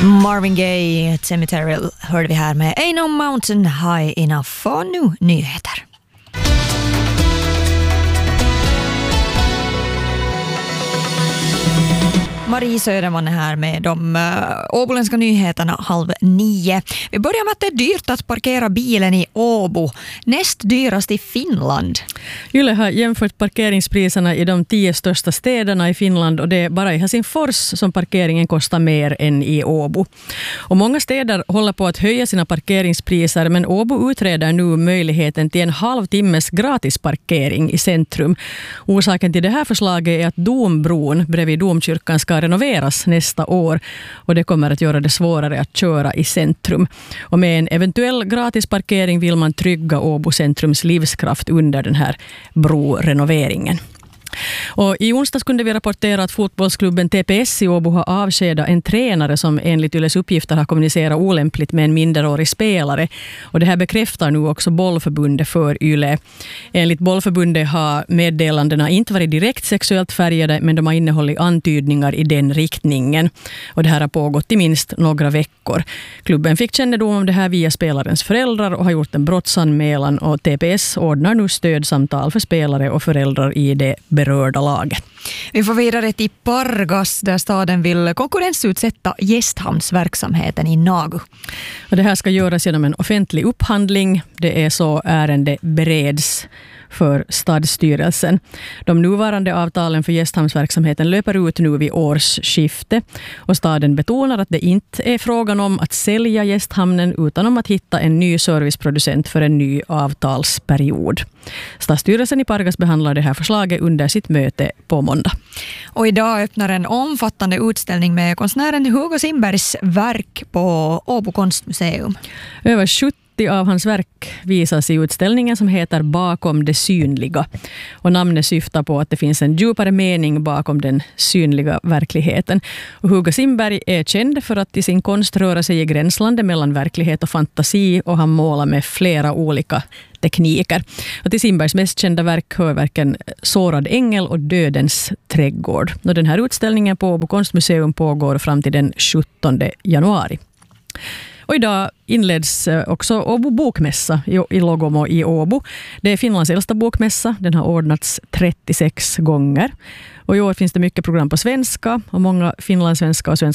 Marvin Gaye, Cemetery hörde vi här med Ain't No Mountain High Enough. Och nu nyheter. Marie Söderman är här med de åboländska nyheterna 8:30. Vi börjar med att det är dyrt att parkera bilen i Åbo. Näst dyrast i Finland. Yle har jämfört parkeringspriserna i de 10 största städerna i Finland och det är bara i Helsingfors som parkeringen kostar mer än i Åbo. Och många städer håller på att höja sina parkeringspriser, men Åbo utreder nu möjligheten till en halvtimmes gratisparkering i centrum. Orsaken till det här förslaget är att Dombron bredvid domkyrkan ska renoveras nästa år och det kommer att göra det svårare att köra i centrum. Och med en eventuell gratisparkering vill man trygga Åbo centrums livskraft under den här brorenoveringen. Och i onsdags kunde vi rapportera att fotbollsklubben TPS i Åbo har avskedat en tränare som enligt Yles uppgifter har kommunicerat olämpligt med en minderårig spelare. Och det här bekräftar nu också bollförbundet för Yle. Enligt bollförbundet har meddelandena inte varit direkt sexuellt färgade, men de har innehållit antydningar i den riktningen. Och det här har pågått i minst några veckor. Klubben fick kännedom om det här via spelarens föräldrar och har gjort en brottsanmälan, och TPS ordnar nu stödsamtal för spelare och föräldrar i det berörda laget. Vi får vidare till Pargas där staden vill konkurrensutsätta gästhamnsverksamheten i Nagu. Och det här ska göras genom en offentlig upphandling. Det är så ärende bereds för stadsstyrelsen. De nuvarande avtalen för gästhamnsverksamheten löper ut nu vid årsskifte, och staden betonar att det inte är frågan om att sälja gästhamnen utan om att hitta en ny serviceproducent för en ny avtalsperiod. Stadsstyrelsen i Pargas behandlar det här förslaget under sitt möte på måndag. Och idag öppnar en omfattande utställning med konstnären Hugo Simbergs verk på Åbo konstmuseum. Över 70 av hans verk visas i utställningen som heter Bakom det synliga. Och namnet syftar på att det finns en djupare mening bakom den synliga verkligheten. Och Hugo Simberg är känd för att i sin konst röra sig i gränslandet mellan verklighet och fantasi, och han målar med flera olika tekniker. Och till Simbergs mest kända verk hör verken Sårad ängel och Dödens trädgård. Och den här utställningen på Åbo konstmuseum pågår fram till den 17 januari. Och idag inleds också Åbo bokmässa i Logomo i Åbo. Det är Finlands äldsta bokmässa. Den har ordnats 36 gånger. Och i år finns det mycket program på svenska, och många finlandssvenska och svenska